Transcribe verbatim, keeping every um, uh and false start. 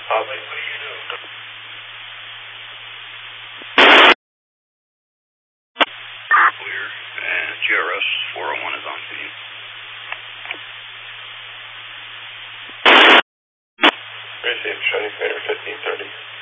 Copy. Clear. And G R S four oh one is on scene. Received, showing Commander fifteen thirty.